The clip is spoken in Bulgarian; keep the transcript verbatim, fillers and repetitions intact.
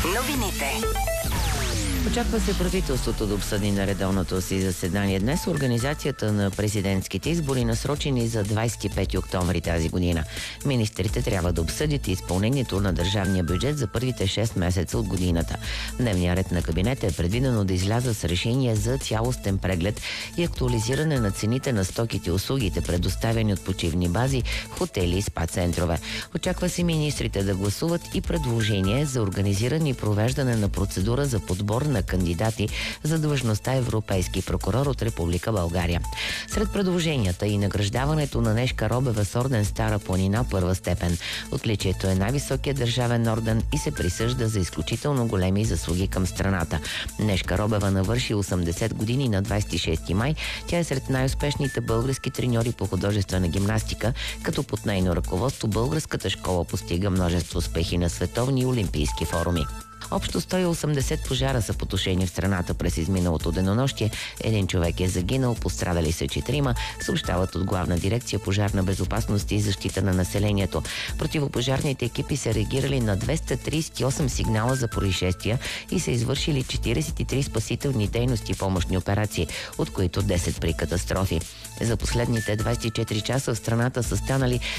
Новините. Очаква се правителството да обсъди на редовното си заседание днес организацията на президентските избори, насрочени за двадесет и пети октомври тази година. Министрите трябва да обсъдят изпълнението на държавния бюджет за първите шест месеца от годината. Дневният ред на кабинета е предвидено да изляза с решение за цялостен преглед и актуализиране на цените на стоките и услугите, предоставени от почивни бази, хотели и спа центрове. Очаква се министрите да гласуват и предложение за организиране и провеждане на процедура за подбор на кандидати за длъжността европейски прокурор от Република България. Сред предложенията и награждаването на Нешка Робева с орден Стара планина първа степен. Отличието е най-високият държавен орден и се присъжда за изключително големи заслуги към страната. Нешка Робева навърши осемдесет години на двадесет и шести май. Тя е сред най-успешните български треньори по художествена гимнастика, като под нейно ръководство българската школа постига множество успехи на световни и олимпийски форуми. Общо сто и осемдесет пожара са потушени в страната през изминалото денонощие. Един човек е загинал, пострадали са четирима, съобщават от Главна дирекция пожарна безопасност и защита на населението. Противопожарните екипи са реагирали на двеста тридесет и осем сигнала за происшествия и са извършили четиридесет и три спасителни дейности и помощни операции, от които десет при катастрофи. За последните двадесет и четири часа в страната са станали